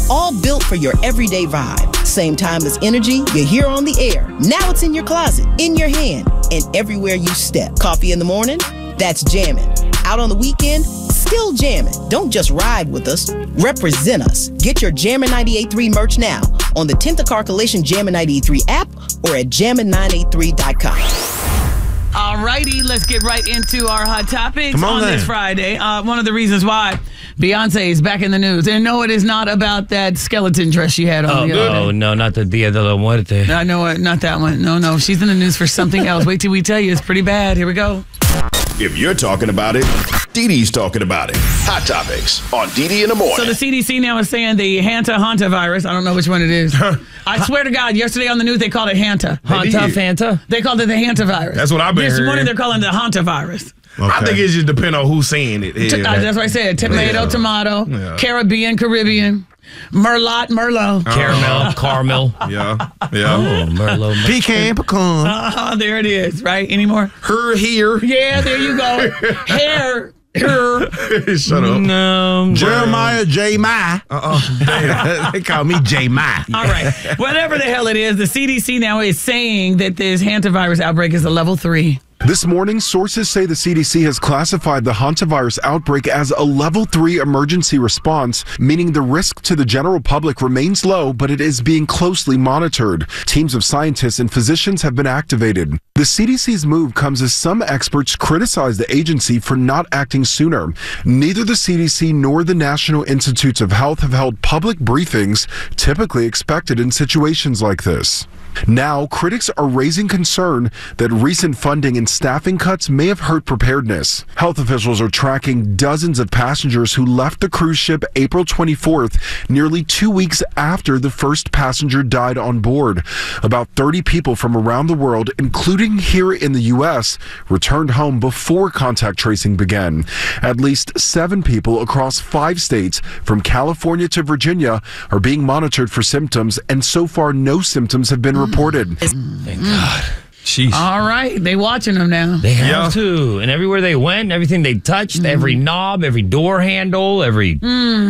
all built for your everyday vibe. Same time as energy you hear on the air. Now it's in your closet, in your hand, and everywhere you step. Coffee in the morning? That's jamming. Out on the weekend? Still jamming. Don't just ride with us. Represent us. Get your Jammin' 98.3 merch now on the 10th of Car Collision Jammin' 98.3 app or at jammin983.com. All righty, let's get right into our hot topics on this Friday. One of the reasons why Beyonce is back in the news. And no, it is not about that skeleton dress she had on the other day. Oh, no, not the Dia de la Muerte. I know it, not that one. No, she's in the news for something else. Wait till we tell you. It's pretty bad. Here we go. If you're talking about it, Dee Dee's talking about it. Hot Topics on Dee Dee in the morning. So the CDC now is saying the Hanta virus. I don't know which one it is. I swear to God, yesterday on the news they called it Hanta. Fanta? They called it the Hanta virus. That's what I've been This hearing. morning they're calling it the Hanta virus. Okay. I think it just depends on who's saying it. That's what I said. Tomato, tomato, Caribbean, Merlot, Merlot. Caramel. Yeah. Oh, Merlot. Pecan, pecan. There it is, right? Any more? Her, here. Yeah, there you go. Hair. Shut up. No. Jeremiah J. Mai. They call me J. Mai. All right. Whatever the hell it is, the CDC now is saying that this hantavirus outbreak is a level 3. This morning, sources say the CDC has classified the hantavirus outbreak as a level 3 emergency response, meaning the risk to the general public remains low, but it is being closely monitored. Teams of scientists and physicians have been activated. The CDC's move comes as some experts criticize the agency for not acting sooner. Neither the CDC nor the National Institutes of Health have held public briefings typically expected in situations like this. Now, critics are raising concern that recent funding and staffing cuts may have hurt preparedness. Health officials are tracking dozens of passengers who left the cruise ship April 24th, nearly 2 weeks after the first passenger died on board. About 30 people from around the world, including here in the U.S., returned home before contact tracing began. At least 7 people across 5 states, from California to Virginia, are being monitored for symptoms, and so far no symptoms have been reported. Thank God. Sheesh. All right. They watching them now. They have to. And everywhere they went, everything they touched, every knob, every door handle, every...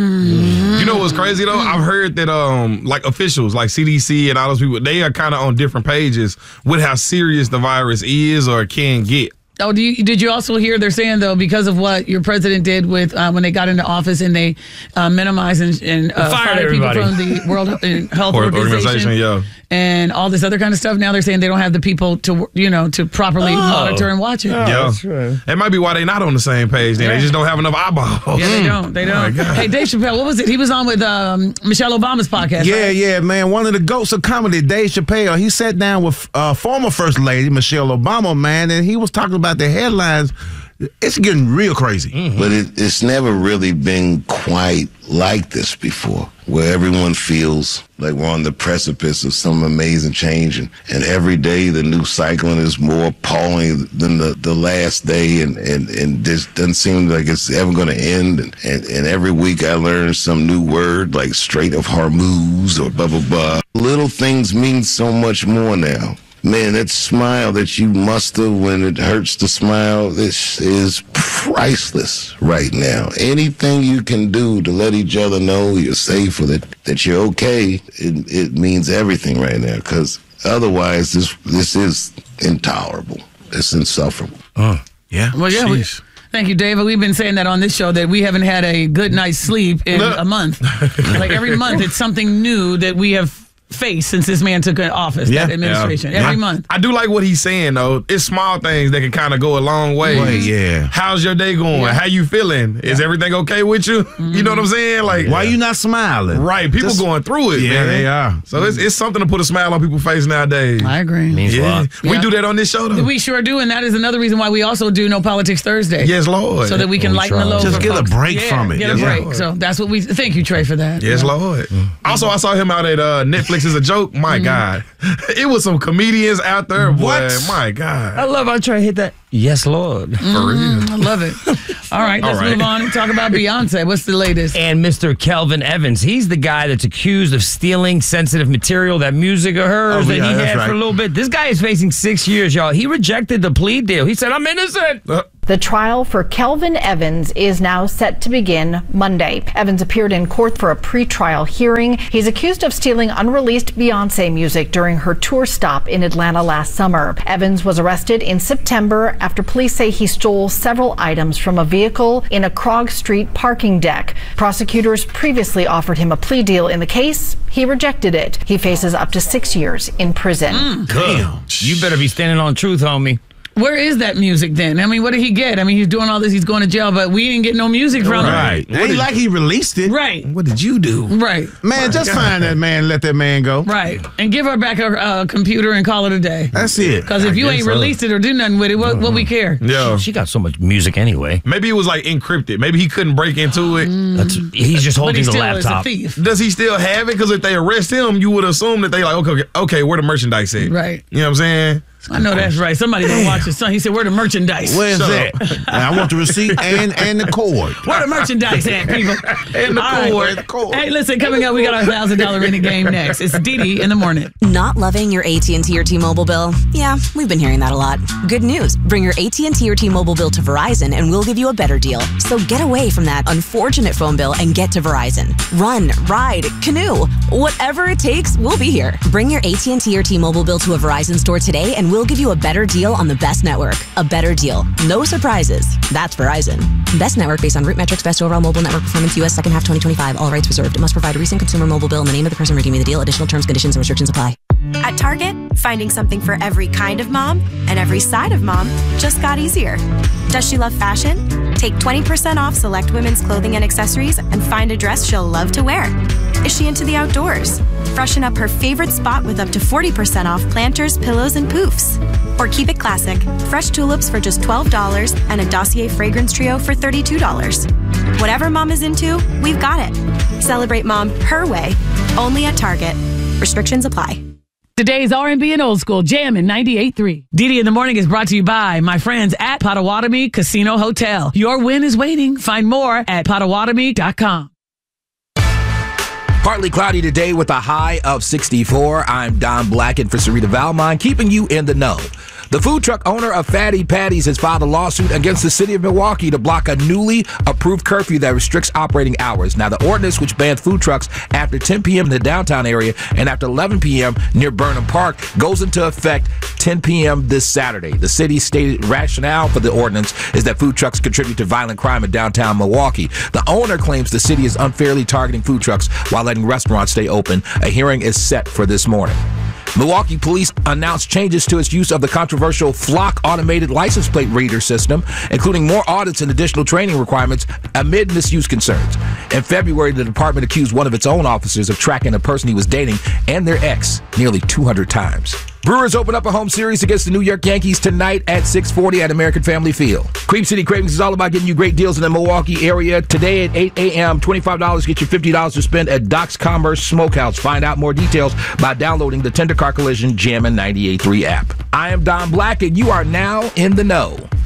You know what's crazy, though? I've heard that like officials, like CDC and all those people, they are kind of on different pages with how serious the virus is or can get. Oh, did you also hear they're saying, though, because of what your president did with when they got into office and they minimized and fired people from the World Health Organization and all this other kind of stuff, now they're saying they don't have the people to properly monitor and watch it. That's right. That might be why they're not on the same page. Then. They just don't have enough eyeballs. Yeah, they don't. Hey, Dave Chappelle, what was it? He was on with Michelle Obama's podcast. Yeah, man. One of the goats of comedy, Dave Chappelle, he sat down with former First Lady Michelle Obama, man, and he was talking about the headlines. It's getting real crazy. But it's never really been quite like this before, where everyone feels like we're on the precipice of some amazing change. And every day the new cyclone is more appalling than the last day. And this doesn't seem like it's ever going to end. And every week I learn some new word like Strait of Hormuz or blah, blah, blah. Little things mean so much more now. Man, that smile that you muster when it hurts to smile, this is priceless right now. Anything you can do to let each other know you're safe or that you're okay, it means everything right now. Because otherwise, this is intolerable. It's insufferable. Yeah. Well, yeah. Thank you, David. We've been saying that on this show that we haven't had a good night's sleep in a month. Like every month, it's something new that we have face since this man took office, that administration, every month. I do like what he's saying, though. It's small things that can kind of go a long way. How's your day going? How you feeling? Is everything okay with you? You know what I'm saying? Like, why you not smiling? Right. People going through it, man. They are. So it's something to put a smile on people's face nowadays. I agree. Means a lot. We do that on this show, though. We sure do, and that is another reason why we also do No Politics Thursday. Yes, Lord. So that we can lighten the load. Just get a break from it. Get a break. So that's what we thank you, Trey, for that. Yes, Lord. Also, I saw him out at Netflix as a joke. My God. It was some comedians out there. Boy, my God. I love how Trey hit that. Yes, Lord. For real. I love it. All right, let's move on and talk about Beyonce. What's the latest? And Mr. Kelvin Evans. He's the guy that's accused of stealing sensitive material, that music of hers that he had for a little bit. This guy is facing 6 years, y'all. He rejected the plea deal. He said, I'm innocent. The trial for Kelvin Evans is now set to begin Monday. Evans appeared in court for a pre-trial hearing. He's accused of stealing unreleased Beyonce music during her tour stop in Atlanta last summer. Evans was arrested in September after police say he stole several items from a vehicle in a Krog Street parking deck. Prosecutors previously offered him a plea deal in the case. He rejected it. He faces up to 6 years in prison. Damn. You better be standing on truth, homie. Where is that music then? I mean, what did he get? I mean, he's doing all this. He's going to jail, but we didn't get no music from him. Right. Ain't like he released it. Right. What did you do? Right. Man, just find that man and let that man go. Right. And give her back her computer and call it a day. That's it. Because if you ain't released it or do nothing with it, what we care? Yeah. She got so much music anyway. Maybe it was like encrypted. Maybe he couldn't break into it. He's just holding the laptop. Is a thief. Does he still have it? Because if they arrest him, you would assume that they like, okay, where the merchandise at? Right. You know what I'm saying? I know that's right. Somebody gonna watch his son. He said, "Where the merchandise? Where's that? I want the receipt and the cord. Where the merchandise at, people? And the cord. Hey, listen, coming up, we got our $1,000 in the game next. It's Didi in the morning. Not loving your AT&T or T-Mobile bill? Yeah, we've been hearing that a lot. Good news. Bring your AT&T or T-Mobile bill to Verizon and we'll give you a better deal. So get away from that unfortunate phone bill and get to Verizon. Run, ride, canoe. Whatever it takes, we'll be here. Bring your AT&T or T-Mobile bill to a Verizon store today and we'll give you a better deal on the best network. A better deal. No surprises. That's Verizon. Best network based on root metrics, best overall mobile network performance, U.S. second half 2025. All rights reserved. It must provide a recent consumer mobile bill and the name of the person redeeming the deal. Additional terms, conditions, and restrictions apply. At Target, finding something for every kind of mom and every side of mom just got easier. Does she love fashion? Take 20% off select women's clothing and accessories and find a dress she'll love to wear. Is she into the outdoors? Freshen up her favorite spot with up to 40% off planters, pillows, and poofs. Or keep it classic. Fresh tulips for just $12 and a Dossier fragrance trio for $32. Whatever mom is into, we've got it. Celebrate mom her way, only at Target. Restrictions apply. Today's R&B and old school jamming 98.3. Didi in the morning is brought to you by my friends at Potawatomi Casino Hotel. Your win is waiting. Find more at Potawatomi.com. Partly cloudy today with a high of 64. I'm Don Blackett for Sarita Valmont, keeping you in the know. The food truck owner of Fatty Patties has filed a lawsuit against the city of Milwaukee to block a newly approved curfew that restricts operating hours. Now, the ordinance, which bans food trucks after 10 p.m. in the downtown area and after 11 p.m. near Burnham Park, goes into effect 10 p.m. this Saturday. The city's stated rationale for the ordinance is that food trucks contribute to violent crime in downtown Milwaukee. The owner claims the city is unfairly targeting food trucks while letting restaurants stay open. A hearing is set for this morning. Milwaukee police announced changes to its use of the controversial Flock automated license plate reader system, including more audits and additional training requirements amid misuse concerns. In February, the department accused one of its own officers of tracking a person he was dating and their ex nearly 200 times. Brewers open up a home series against the New York Yankees tonight at 6:40 at American Family Field. Cream City Cravings is all about getting you great deals in the Milwaukee area. Today at 8 a.m., $25 get you $50 to spend at Doc's Commerce Smokehouse. Find out more details by downloading the Tender Car Collision Jammin' 98.3 app. I am Don Black, and you are now in the know.